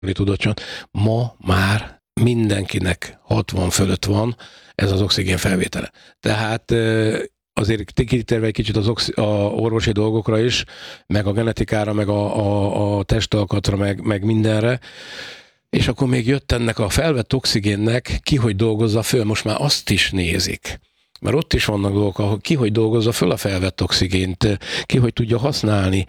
tudott. Ma már mindenkinek 60 fölött van ez az oxigén felvétele. Tehát azért kitérve egy kicsit a orvosi dolgokra is, meg a genetikára, meg a testalkatra, meg mindenre, és akkor még jött ennek a felvett oxigénnek ki, hogy dolgozza föl, most már azt is nézik. Mert ott is vannak dolgok, ahol ki, hogy dolgozza föl a felvett oxigént, ki, hogy tudja használni,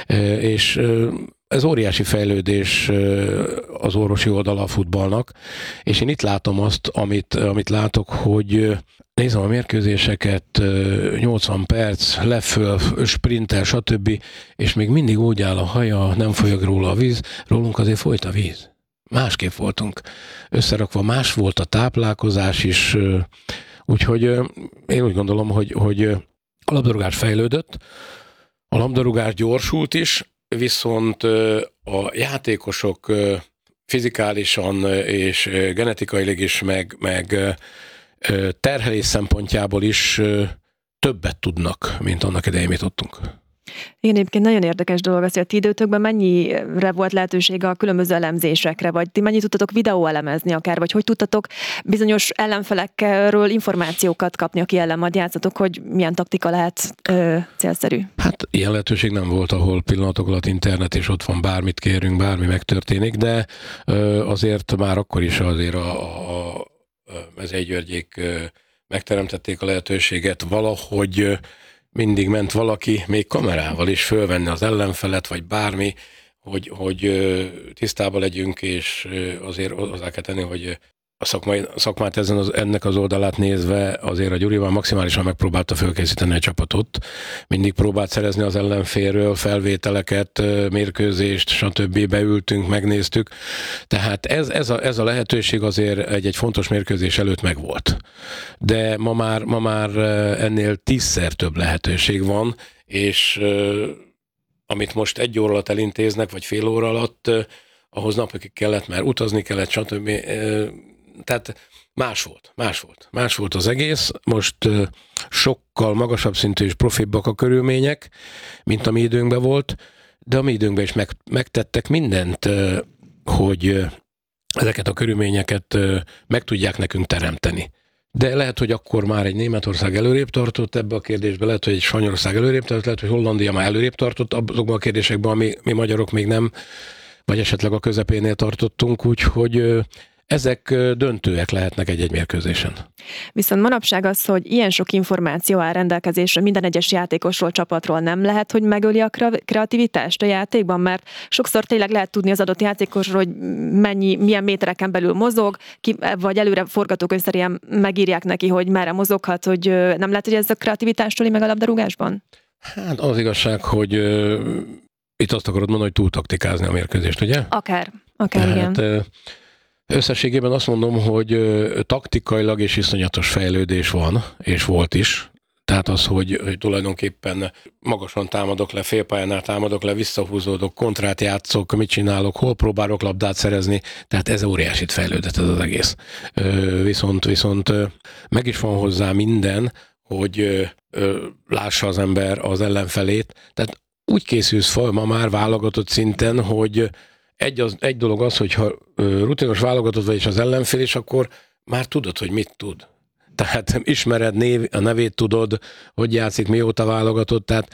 és ez óriási fejlődés az orvosi oldala a futballnak, és én itt látom azt, amit látok, hogy nézem a mérkőzéseket, 80 perc, leföl, sprintel, stb., és még mindig úgy áll a haja, nem folyog róla a víz, rólunk azért folyt a víz. Másképp voltunk összerakva, más volt a táplálkozás is, úgyhogy én úgy gondolom, hogy a labdarúgás fejlődött, a labdarúgás gyorsult is, viszont a játékosok fizikálisan és genetikailag is, meg terhelés szempontjából is többet tudnak, mint annak idején mi tudtunk. Igen, egyébként nagyon érdekes dolog az, hogy a ti időtökben mennyire volt lehetőség a különböző elemzésekre, vagy ti mennyit tudtatok videóelemezni akár, vagy hogy tudtatok bizonyos ellenfelekről információkat kapni, aki ellen majd játszatok, hogy milyen taktika lehet célszerű? Hát ilyen lehetőség nem volt, ahol pillanatok alatt internet, és ott van bármit kérünk, bármi megtörténik, de azért már akkor is azért a Mezei Györgyék megteremtették a lehetőséget valahogy. Mindig ment valaki, még kamerával is fölvenni az ellenfelet, vagy bármi, hogy tisztában legyünk, és azért hozzá kell tenni, hogy a szakmát ennek az oldalát nézve azért a Gyurival maximálisan megpróbálta fölkészíteni a csapatot. Mindig próbált szerezni az ellenfélről felvételeket, mérkőzést, stb. Beültünk, megnéztük. Tehát ez a lehetőség azért egy fontos mérkőzés előtt megvolt. De ma már ennél 10-szer több lehetőség van, és amit most 1 óra alatt elintéznek, vagy fél óra alatt, ahhoz napokig kellett, mert utazni kellett, stb. Tehát más volt az egész. Most sokkal magasabb szintű és profibbak a körülmények, mint a mi időnkben volt, de a mi időnkben is megtettek mindent, hogy ezeket a körülményeket meg tudják nekünk teremteni. De lehet, hogy akkor már egy Németország előrébb tartott ebbe a kérdésbe, lehet, hogy egy Spanyolország előrébb tartott, lehet, hogy Hollandia már előrébb tartott azokban a kérdésekben, ami mi magyarok még nem, vagy esetleg a közepénél tartottunk, úgyhogy ezek döntőek lehetnek egy-egy mérkőzésen. Viszont manapság az, hogy ilyen sok információ áll rendelkezésre minden egyes játékosról, csapatról, nem lehet, hogy megöli a kreativitást a játékban, mert sokszor tényleg lehet tudni az adott játékosról, hogy milyen métereken belül mozog, vagy előre forgatókönyvszerűen megírják neki, hogy merre mozoghat, hogy nem lehet, hogy ez a kreativitást öli meg a labdarúgásban? Hát az igazság, hogy itt azt akarod mondani, hogy túltaktikázni a mérkőzést, ugye? Akár igen. Összességében azt mondom, hogy taktikailag és iszonyatos fejlődés van, és volt is. Tehát az, hogy tulajdonképpen magasan támadok le, félpályánál támadok le, visszahúzódok, kontrát játszok, mit csinálok, hol próbálok labdát szerezni, tehát ez óriásit fejlődött ez az egész. Viszont meg is van hozzá minden, hogy lássa az ember az ellenfelét. Tehát úgy készülsz fel ma már válogatott szinten, hogy egy dolog az, hogyha rutinos válogatott vagy és az ellenfél, és akkor már tudod, hogy mit tud. Tehát ismered a nevét, tudod, hogy játszik, mióta válogatott, tehát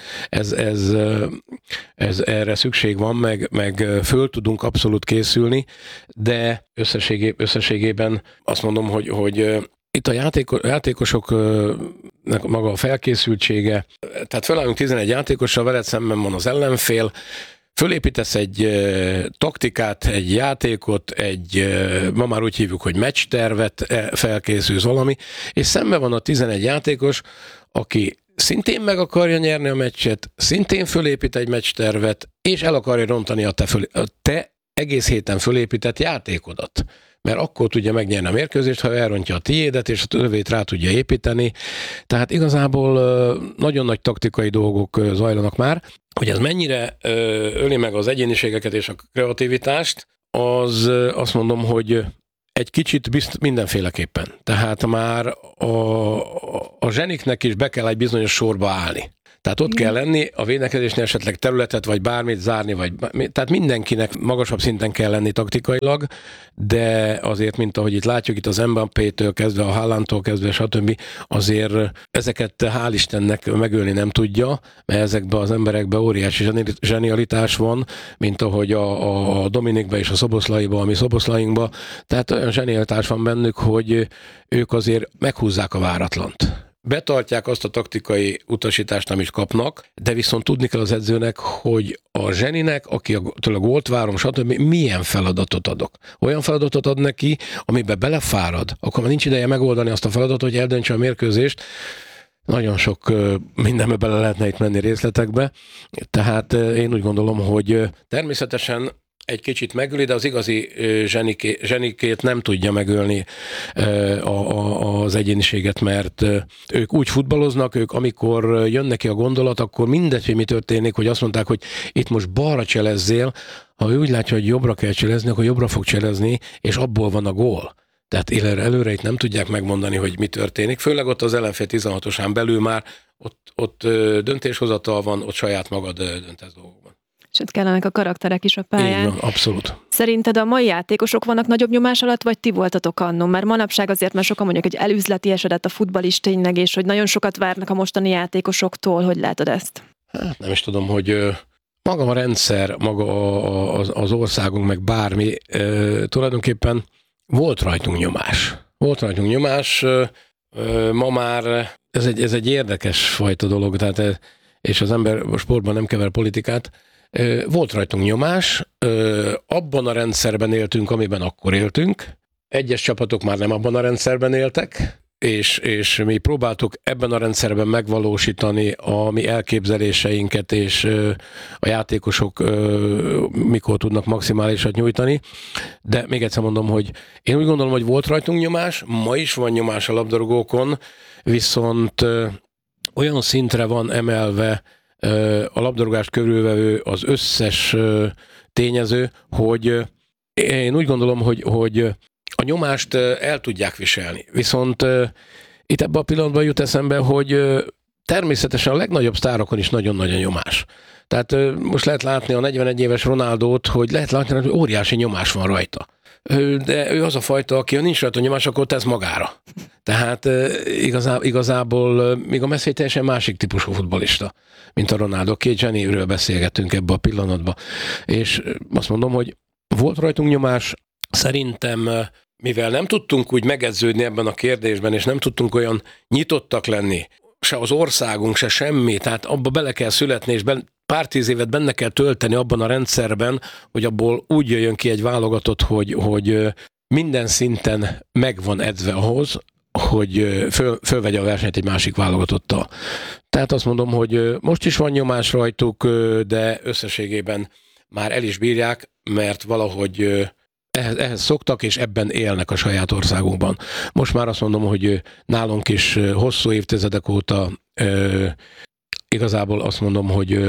ez erre szükség van, meg föl tudunk abszolút készülni, de összességében azt mondom, hogy itt a játékosoknak maga a felkészültsége, tehát felállunk 11 játékossal, veled szemben van az ellenfél, fölépítesz egy taktikát, egy játékot, ma már úgy hívjuk, hogy meccstervet, felkészülsz valami, és szemben van a 11 játékos, aki szintén meg akarja nyerni a meccset, szintén fölépít egy meccstervet, és el akarja rontani a te egész héten fölépített játékodat. Mert akkor tudja megnyerni a mérkőzést, ha elrontja a tiédet, és a tövét rá tudja építeni. Tehát igazából nagyon nagy taktikai dolgok zajlanak már. Hogy ez mennyire öli meg az egyéniségeket és a kreativitást, az azt mondom, hogy egy kicsit mindenféleképpen. Tehát már a zseniknek is be kell egy bizonyos sorba állni. Tehát ott kell lenni, a védekezésnél esetleg területet, vagy bármit zárni, tehát mindenkinek magasabb szinten kell lenni taktikailag, de azért, mint ahogy itt látjuk, itt az Mbappétől kezdve, a Haalandtól kezdve, stb. Azért ezeket hál' Istennek megölni nem tudja, mert ezekben az emberekben óriási zsenialitás van, mint ahogy a Dominikban és a Szoboszlaiban, a mi Szoboszlainkban, tehát olyan zsenialitás van bennük, hogy ők azért meghúzzák a váratlant. Betartják azt a taktikai utasítást, amit kapnak, de viszont tudni kell az edzőnek, hogy a zseninek, aki a gólt várom, stb. Milyen feladatot adok. Olyan feladatot ad neki, amiben belefárad, akkor már nincs ideje megoldani azt a feladatot, hogy eldöntse a mérkőzést. Nagyon sok mindenbe bele lehetne itt menni részletekbe. Tehát én úgy gondolom, hogy természetesen egy kicsit megöli, de az igazi zsenikét nem tudja megölni az egyéniséget, mert ők úgy futballoznak, ők amikor jön neki a gondolat, akkor mindegy, hogy mi történik, hogy azt mondták, hogy itt most balra cselezzél, ha ő úgy látja, hogy jobbra kell cselezni, akkor jobbra fog cselezni, és abból van a gól. Tehát előre itt nem tudják megmondani, hogy mi történik, főleg ott az ellenfél 16-osán belül már ott döntéshozatal van, ott saját magad döntesz dolgokban. És ott kellenek a karakterek is a pályán. Így van, abszolút. Szerinted a mai játékosok vannak nagyobb nyomás alatt, vagy ti voltatok annó? Mert manapság azért már sokan mondják, hogy elüzleti esedett a futball is tényleg, és hogy nagyon sokat várnak a mostani játékosoktól. Hogy látod ezt? Hát nem is tudom, hogy maga a rendszer, maga az országunk, meg bármi, tulajdonképpen volt rajtunk nyomás. Ma már ez egy érdekes fajta dolog, tehát, és az ember a sportban nem kever politikát. Volt rajtunk nyomás, abban a rendszerben éltünk, amiben akkor éltünk. Egyes csapatok már nem abban a rendszerben éltek, és mi próbáltuk ebben a rendszerben megvalósítani a mi elképzeléseinket, és a játékosok mikor tudnak maximálisat nyújtani. De még egyszer mondom, hogy én úgy gondolom, hogy volt rajtunk nyomás, ma is van nyomás a labdarúgókon, viszont olyan szintre van emelve a labdarúgást körülvevő az összes tényező, hogy én úgy gondolom, hogy a nyomást el tudják viselni. Viszont itt ebben a pillanatban jut eszembe, hogy természetesen a legnagyobb sztárokon is nagyon nagy a nyomás. Tehát most lehet látni a 41 éves Ronaldót, hogy lehet látni, hogy óriási nyomás van rajta. De ő az a fajta, aki ha nincs rajta nyomás, akkor tesz magára. Tehát igazából még a Messi teljesen másik típusú futballista, mint a Ronaldo. Két zseniről beszélgettünk ebbe a pillanatban. És azt mondom, hogy volt rajtunk nyomás, szerintem mivel nem tudtunk úgy megedződni ebben a kérdésben, és nem tudtunk olyan nyitottak lenni, se az országunk, se semmi, tehát abba bele kell születni, és pár 10 évet benne kell tölteni abban a rendszerben, hogy abból úgy jöjjön ki egy válogatott, hogy minden szinten megvan edzve ahhoz, hogy fölvegye a versenyt egy másik válogatottal. Tehát azt mondom, hogy most is van nyomás rajtuk, de összességében már el is bírják, mert valahogy ehhez szoktak, és ebben élnek a saját országunkban. Most már azt mondom, hogy nálunk is hosszú évtizedek óta igazából azt mondom, hogy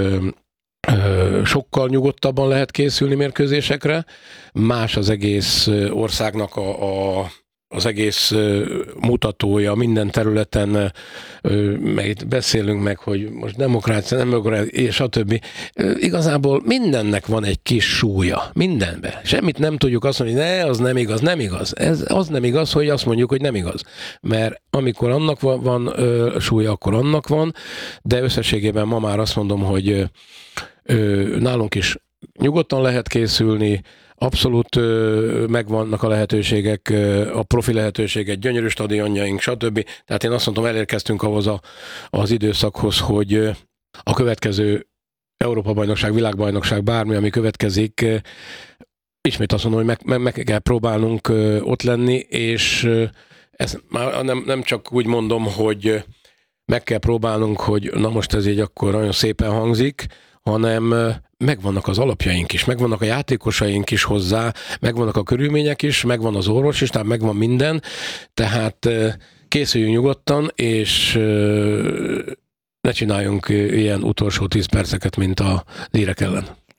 sokkal nyugodtabban lehet készülni mérkőzésekre. Más az egész országnak az egész mutatója minden területen, meg itt beszélünk meg, hogy most demokrácia, nem demokrácia, és stb. Igazából mindennek van egy kis súlya, mindenben. Semmit nem tudjuk azt mondani, ne, az nem igaz, nem igaz. Az nem igaz, hogy azt mondjuk, hogy nem igaz. Mert amikor annak van súlya, akkor annak van, de összességében ma már azt mondom, hogy nálunk is nyugodtan lehet készülni, abszolút megvannak a lehetőségek, a profi lehetőségek, gyönyörű stadionjaink, stb. Tehát én azt mondom, elérkeztünk ahhoz az időszakhoz, hogy a következő Európa-bajnokság, világbajnokság, bármi, ami következik, ismét azt mondom, hogy meg kell próbálnunk ott lenni, és ezt már nem csak úgy mondom, hogy meg kell próbálnunk, hogy na most ez így akkor nagyon szépen hangzik, hanem megvannak az alapjaink is, megvannak a játékosaink is hozzá, megvannak a körülmények is, megvan az orvos is, tehát megvan minden, tehát készüljünk nyugodtan, és ne csináljunk ilyen utolsó 10 perceket, mint a Írek ellen.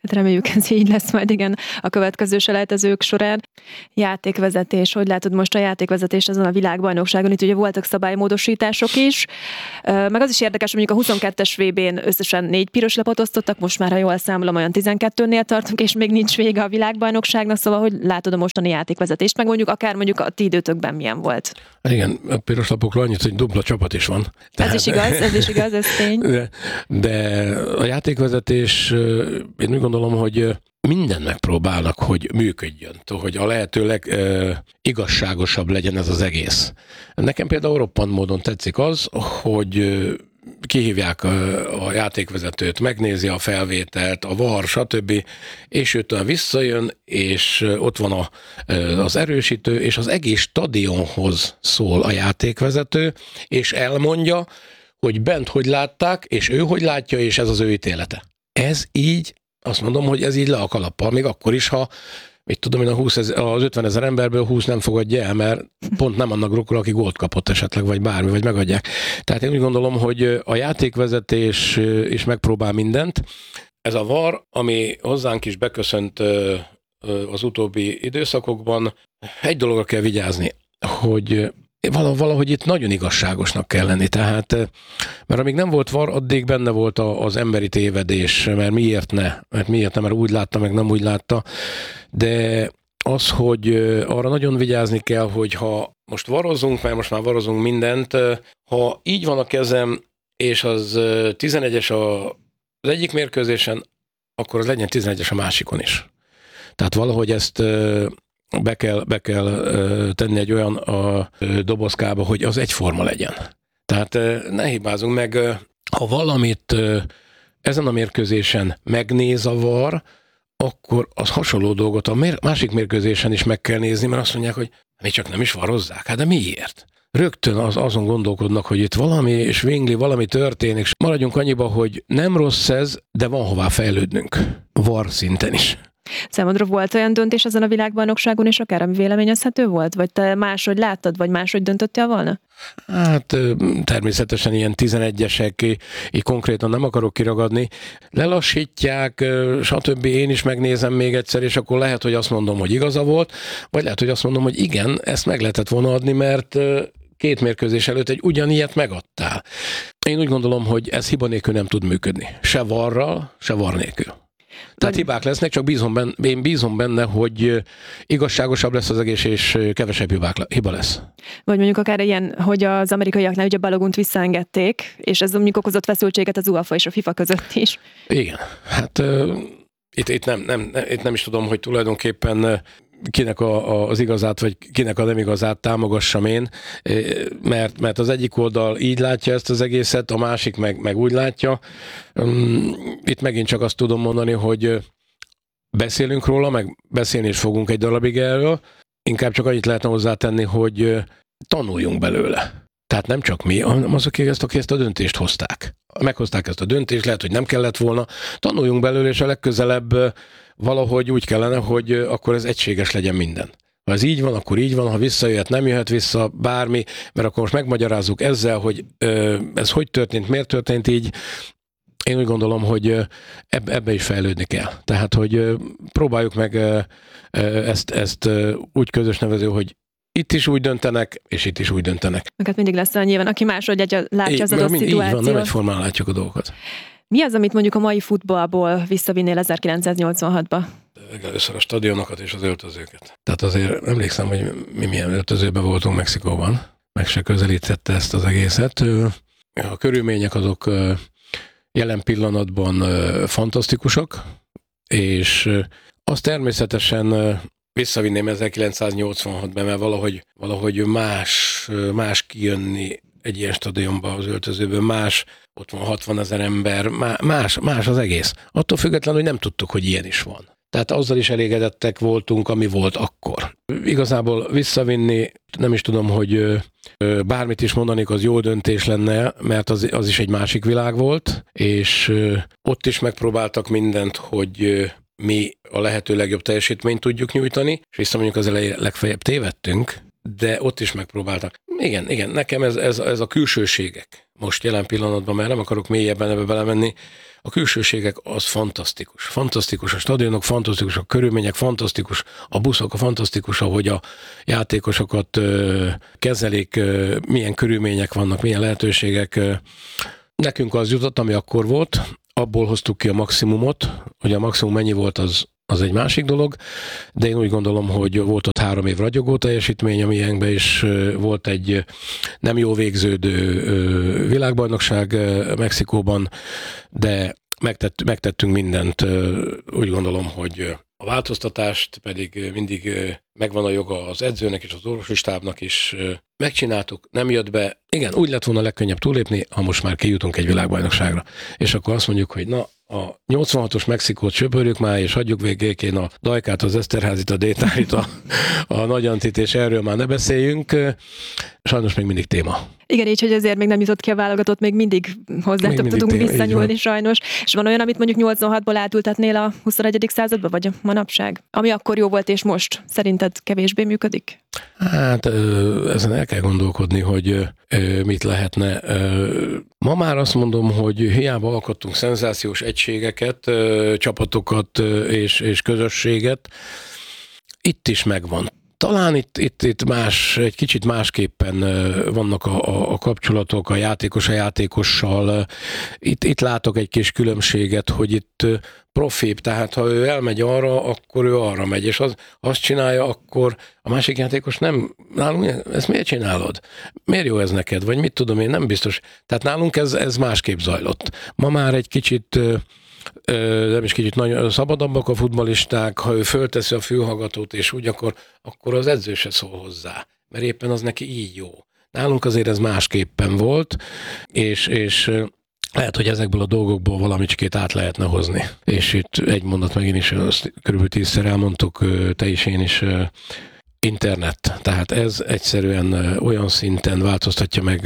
Hát reméljük, ez így lesz majd, igen, a következő selejtezők során. Játékvezetés, hogy látod most a játékvezetést ezen a világbajnokságon? Itt ugye voltak szabálymódosítások is, meg az is érdekes, hogy mondjuk a 22-es VB-n összesen 4 piros lapot osztottak, most már, ha jól számolom, olyan 12-nél tartunk, és még nincs vége a világbajnokságnak, szóval hogy látod a mostani játékvezetést, meg mondjuk a ti időtökben milyen volt? Igen, a piros lapokról annyit, hogy dupla csapat is van. Tehát, ez is igaz, ez tény. De a játékvezetés, én úgy gondolom, hogy mindent megpróbálnak, hogy működjön, hogy a lehetőleg igazságosabb legyen ez az egész. Nekem például roppant módon tetszik az, hogy kihívják a játékvezetőt, megnézi a felvételt, a VAR, stb. És utána visszajön, és ott van az erősítő, és az egész stadionhoz szól a játékvezető, és elmondja, hogy bent hogy látták, és ő hogy látja, és ez az ő ítélete. Ez így, azt mondom, hogy ez így le a kalappal, még akkor is, ha mit tudom én, az 50 000 emberből 20 nem fogadja el, mert pont nem annak drukkol, aki gólt kapott esetleg, vagy bármi, vagy megadják. Tehát én úgy gondolom, hogy a játékvezetés is megpróbál mindent. Ez a VAR, ami hozzánk is beköszönt az utóbbi időszakokban, egy dologra kell vigyázni, hogy valahogy itt nagyon igazságosnak kell lenni, tehát, mert amíg nem volt VAR, addig benne volt az emberi tévedés, mert miért ne, mert úgy látta, meg nem úgy látta, de az, hogy arra nagyon vigyázni kell, hogy ha most varozunk, mert most már varozunk mindent, ha így van a kezem, és az 11-es az egyik mérkőzésen, akkor az legyen 11-es a másikon is. Tehát valahogy ezt be kell tenni egy olyan dobozkába, hogy az egyforma legyen. Tehát ne hibázunk meg, ha valamit ezen a mérkőzésen megnéz a VAR, akkor az hasonló dolgot a másik mérkőzésen is meg kell nézni, mert azt mondják, hogy még csak nem is varozzák. Hát de miért? Rögtön azon gondolkodnak, hogy itt valami svingli, valami történik, és maradjunk annyiba, hogy nem rossz ez, de van hová fejlődnünk. VAR szinten is. Számodra volt olyan döntés ezen a világbajnokságon, és akár ami véleményezhető volt? Vagy te máshogy láttad, vagy máshogy döntöttél volna? Hát természetesen ilyen 11-esek, így konkrétan nem akarok kiragadni. Lelassítják, stb. Én is megnézem még egyszer, és akkor lehet, hogy azt mondom, hogy igaza volt, vagy lehet, hogy azt mondom, hogy igen, ezt meg lehetett volna adni, mert 2 mérkőzés előtt egy ugyanilyet megadtál. Én úgy gondolom, hogy ez hiba nélkül nem tud működni. Se VAR-ral, se VAR nélkül. Tehát hibák lesznek, csak én bízom benne, hogy igazságosabb lesz az egész, és kevesebb hiba lesz. Vagy mondjuk akár ilyen, hogy az amerikaiaknál ugye Balogont visszaengedték, és ez mondjuk okozott feszültséget az UEFA és a FIFA között is. Igen, hát itt nem is tudom, hogy tulajdonképpen kinek az igazát, vagy kinek a nem igazát támogassam én, mert az egyik oldal így látja ezt az egészet, a másik meg úgy látja. Itt megint csak azt tudom mondani, hogy beszélünk róla, meg beszélni is fogunk egy darabig erről, inkább csak annyit lehetne hozzátenni, hogy tanuljunk belőle. Tehát nem csak mi, hanem azok, akik ezt a döntést hozták. Meghozták ezt a döntést, lehet, hogy nem kellett volna. Tanuljunk belőle, és a legközelebb valahogy úgy kellene, hogy akkor ez egységes legyen minden. Ha ez így van, akkor így van, ha visszajöhet, nem jöhet vissza, bármi, mert akkor most megmagyarázzuk ezzel, hogy ez hogy történt, miért történt így. Én úgy gondolom, hogy ebbe is fejlődni kell. Tehát, hogy próbáljuk meg ezt úgy közös nevező, hogy itt is úgy döntenek, és itt is úgy döntenek. Meg hát mindig lesz olyan nyilván, aki máshogy látja az adott szituációt. Így van, nem egyformán látjuk a dolgokat. Mi az, amit mondjuk a mai futballból visszavinnél 1986-ba? Először a stadionokat és az öltözőket. Tehát azért emlékszem, hogy mi milyen öltözőben voltunk Mexikóban. Meg se közelítette ezt az egészet. A körülmények azok jelen pillanatban fantasztikusak, és azt természetesen visszavinném 1986-ban, mert valahogy más kijönni egy ilyen stadionba az öltözőből, más, ott van 60 000 ember, más az egész. Attól függetlenül, hogy nem tudtuk, hogy ilyen is van. Tehát azzal is elégedettek voltunk, ami volt akkor. Igazából visszavinni, nem is tudom, hogy bármit is mondanék, az jó döntés lenne, mert az is egy másik világ volt, és ott is megpróbáltak mindent, hogy mi a lehető legjobb teljesítményt tudjuk nyújtani, és visszamondjuk az elején legfeljebb tévedtünk, de ott is megpróbáltak. Igen, nekem ez a külsőségek most jelen pillanatban, mert nem akarok mélyebben ebbe belemenni, a külsőségek az fantasztikus. Fantasztikus a stadionok, fantasztikus a körülmények, fantasztikus a buszok, fantasztikus, ahogy a játékosokat kezelik, milyen körülmények vannak, milyen lehetőségek. Nekünk az jutott, ami akkor volt, abból hoztuk ki a maximumot, hogy a maximum mennyi volt, az egy másik dolog, de én úgy gondolom, hogy volt ott 3 év ragyogó teljesítmény a miénkben, és volt egy nem jó végződő világbajnokság Mexikóban, de megtettünk mindent. Úgy gondolom, hogy a változtatást pedig mindig megvan a joga az edzőnek és az orvosi stábnak is. Megcsináltuk, nem jött be. Igen, úgy lett volna legkönnyebb túlépni, ha most már kijutunk egy világbajnokságra. És akkor azt mondjuk, hogy na, a 86-os Mexikót söpörjük már, és hagyjuk végékén a Dajkát, az Eszterházit, a Détárit, a Nagyantit, és erről már ne beszéljünk. Sajnos még mindig téma. Igen, így, hogy ezért még nem jutott ki a válogatott, még mindig hozzátok tudunk visszanyúlni sajnos. És van olyan, amit mondjuk 86-ból átültetnél a 21. századba, vagy a manapság? Ami akkor jó volt, és most szerinted kevésbé működik? Hát ezen el kell gondolkodni, hogy mit lehetne. Ma már azt mondom, hogy hiába alkottunk szenzációs egységeket, csapatokat és közösséget, itt is megvan. Talán itt más, egy kicsit másképpen vannak a kapcsolatok a játékossal. Itt látok egy kis különbséget, hogy itt profibb, tehát ha ő elmegy arra, akkor ő arra megy, és azt csinálja, akkor a másik játékos nem, nálunk ezt miért csinálod? Miért jó ez neked? Vagy mit tudom én, nem biztos. Tehát nálunk ez másképp zajlott. Ma már egy kicsit nem is kicsit nagyon szabadabbak a futballisták, ha ő fölteszi a fülhallgatót, és úgy akkor az edző se szól hozzá, mert éppen az neki így jó. Nálunk azért ez másképpen volt, és lehet, hogy ezekből a dolgokból valamicskét át lehetne hozni. És itt egy mondat megint is, körülbelül 10-szer elmondtuk, te is, én is, internet. Tehát ez egyszerűen olyan szinten változtatja meg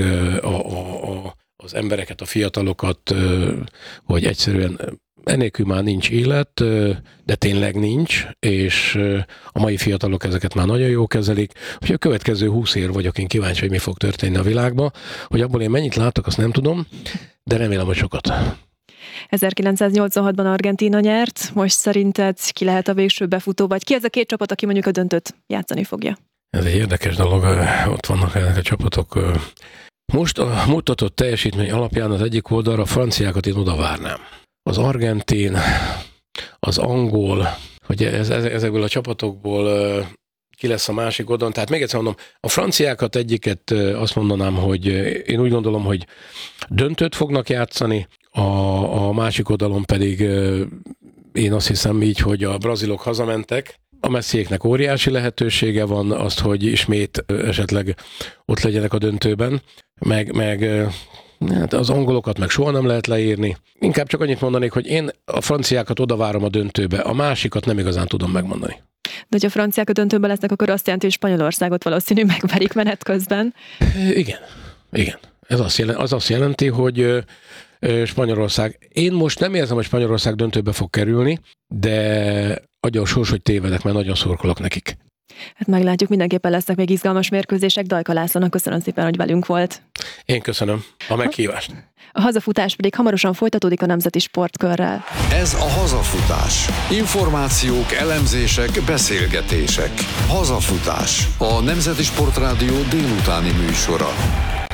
az embereket, a fiatalokat, hogy egyszerűen enélkül már nincs élet, de tényleg nincs, és a mai fiatalok ezeket már nagyon jól kezelik. Úgyhogy a következő 20 év vagyok én kíváncsi, hogy mi fog történni a világban. Hogy abból én mennyit látok, azt nem tudom, de remélem, hogy sokat. 1986-ban Argentína nyert, most szerinted ki lehet a végső befutó, vagy ki ez a 2 csapat, aki mondjuk a döntőt játszani fogja? Ez egy érdekes dolog, ott vannak ezek a csapatok. Most a mutatott teljesítmény alapján az egyik oldalra a franciákat én oda várnám. Az argentin, az angol, hogy ezekből a csapatokból ki lesz a másik oldalon. Tehát még egyszer mondom, a franciákat egyiket azt mondanám, hogy én úgy gondolom, hogy döntőt fognak játszani, a másik oldalon pedig én azt hiszem így, hogy a brazilok hazamentek, a Messiéknek óriási lehetősége van azt, hogy ismét esetleg ott legyenek a döntőben, meg hát az angolokat meg soha nem lehet leírni. Inkább csak annyit mondanék, hogy én a franciákat odavárom a döntőbe, a másikat nem igazán tudom megmondani. De hogyha a franciák a döntőben lesznek, akkor azt jelenti, hogy Spanyolországot valószínű megverik menet közben. Igen. Ez azt jelenti, hogy Spanyolország. Én most nem érzem, hogy Spanyolország döntőbe fog kerülni, de adja a sors, hogy tévedek, mert nagyon szurkolok nekik. Hát meglátjuk, mindenképpen lesznek még izgalmas mérkőzések. Dajka Lászlónak köszönöm szépen, hogy velünk volt. Én köszönöm a meghívást. A hazafutás pedig hamarosan folytatódik a Nemzeti Sportkörrel. Ez a Hazafutás. Információk, elemzések, beszélgetések. Hazafutás. A Nemzeti Sportrádió délutáni műsora.